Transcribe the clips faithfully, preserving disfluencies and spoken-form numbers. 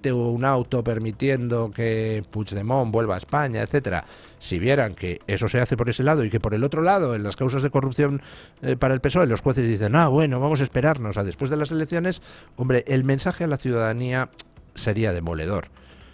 delante un auto permitiendo que Puigdemont vuelva a España, etcétera, si vieran que eso se hace por ese lado y que por el otro lado, en las causas de corrupción eh, para el P S O E, los jueces dicen, ah, bueno, vamos a esperarnos a después de las elecciones, hombre, el mensaje a la ciudadanía sería demoledor.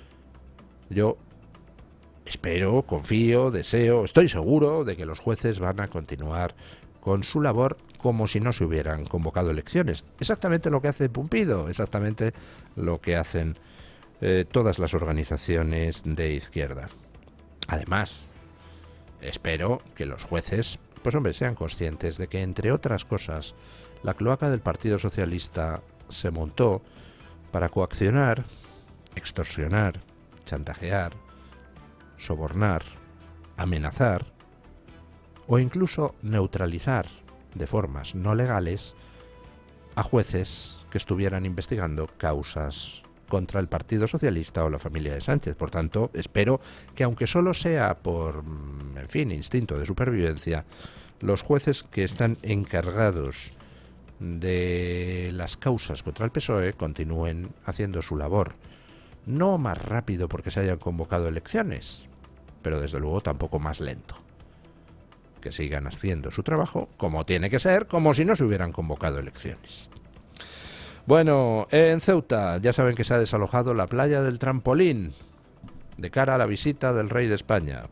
Yo espero, confío, deseo, estoy seguro de que los jueces van a continuar con su labor como si no se hubieran convocado elecciones. Exactamente lo que hace Pumpido, exactamente lo que hacen eh, todas las organizaciones de izquierda. Además, espero que los jueces, pues hombre, sean conscientes de que, entre otras cosas, la cloaca del Partido Socialista se montó para coaccionar, extorsionar, chantajear, sobornar, amenazar o incluso neutralizar de formas no legales a jueces que estuvieran investigando causas contra el Partido Socialista o la familia de Sánchez. Por tanto, espero que, aunque solo sea por, en fin, instinto de supervivencia, los jueces que están encargados de las causas contra el P S O E continúen haciendo su labor. No más rápido porque se hayan convocado elecciones, pero desde luego tampoco más lento. Que sigan haciendo su trabajo como tiene que ser, como si no se hubieran convocado elecciones. Bueno, en Ceuta ya saben que se ha desalojado la playa del Trampolín de cara a la visita del rey de España.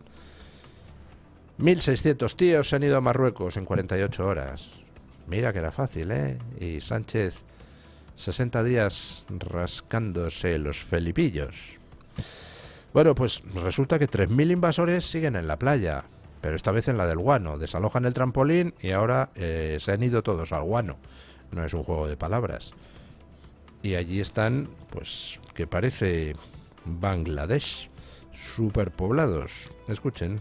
mil seiscientos tíos se han ido a Marruecos en cuarenta y ocho horas. Mira que era fácil, ¿eh? Y Sánchez, sesenta días rascándose los felipillos. Bueno, pues resulta que tres mil invasores siguen en la playa, pero esta vez en la del Guano. Desalojan el Trampolín y ahora eh, se han ido todos al Guano. No es un juego de palabras. Y allí están, pues, que parece Bangladesh, superpoblados. Escuchen.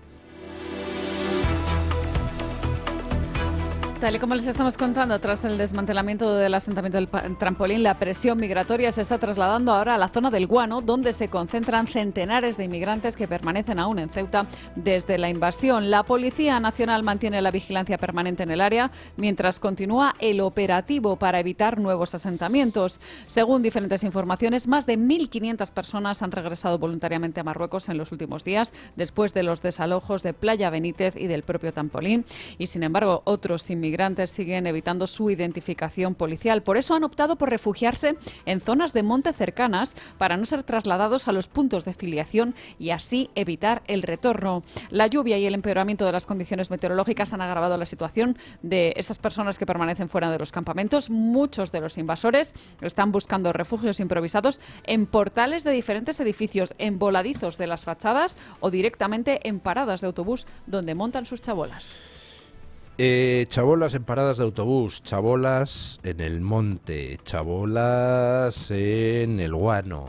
Tal y como les estamos contando, tras el desmantelamiento del asentamiento del Trampolín, la presión migratoria se está trasladando ahora a la zona del Guano, donde se concentran centenares de inmigrantes que permanecen aún en Ceuta desde la invasión. La Policía Nacional mantiene la vigilancia permanente en el área, mientras continúa el operativo para evitar nuevos asentamientos. Según diferentes informaciones, más de mil quinientas personas han regresado voluntariamente a Marruecos en los últimos días, después de los desalojos de Playa Benítez y del propio Trampolín. Y, sin embargo, otros inmigrantes Inmigrantes siguen evitando su identificación policial. Por eso han optado por refugiarse en zonas de monte cercanas para no ser trasladados a los puntos de filiación y así evitar el retorno. La lluvia y el empeoramiento de las condiciones meteorológicas han agravado la situación de esas personas que permanecen fuera de los campamentos. Muchos de los invasores están buscando refugios improvisados en portales de diferentes edificios, en voladizos de las fachadas o directamente en paradas de autobús donde montan sus chabolas. Eh, chabolas en paradas de autobús, chabolas en el monte, chabolas en el Guano,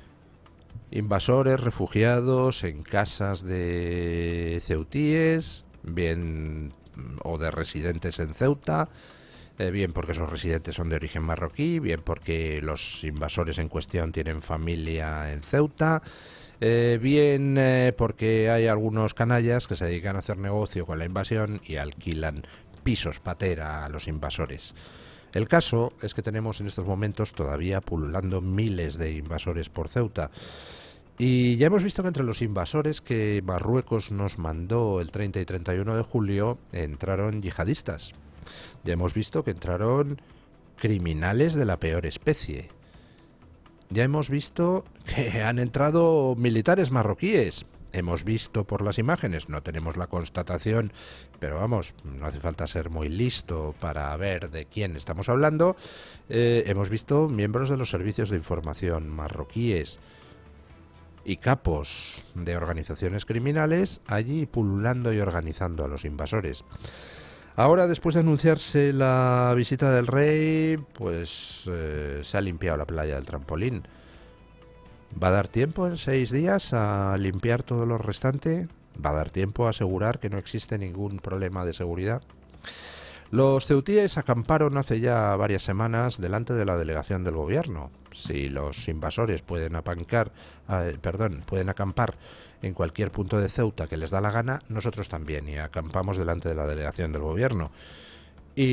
invasores refugiados en casas de ceutíes, bien, o de residentes en Ceuta, eh, bien porque esos residentes son de origen marroquí, bien porque los invasores en cuestión tienen familia en Ceuta. Eh, bien eh, porque hay algunos canallas que se dedican a hacer negocio con la invasión y alquilan pisos patera a los invasores. El caso es que tenemos en estos momentos todavía pululando miles de invasores por Ceuta. Y ya hemos visto que entre los invasores que Marruecos nos mandó el treinta y treinta y uno de julio entraron yihadistas. Ya hemos visto que entraron criminales de la peor especie. Ya hemos visto que han entrado militares marroquíes. Hemos visto por las imágenes, no tenemos la constatación, pero vamos, no hace falta ser muy listo para ver de quién estamos hablando. Eh, hemos visto miembros de los servicios de información marroquíes y capos de organizaciones criminales allí pululando y organizando a los invasores. Ahora, después de anunciarse la visita del rey, pues eh, se ha limpiado la playa del Trampolín. ¿Va a dar tiempo en seis días a limpiar todo lo restante? ¿Va a dar tiempo a asegurar que no existe ningún problema de seguridad? Los ceutíes acamparon hace ya varias semanas delante de la delegación del gobierno. Si los invasores pueden apancar, eh, perdón, pueden acampar en cualquier punto de Ceuta que les da la gana, nosotros también, y acampamos delante de la delegación del gobierno.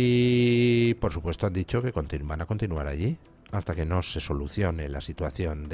Y por supuesto han dicho que continu- van a continuar allí hasta que no se solucione la situación de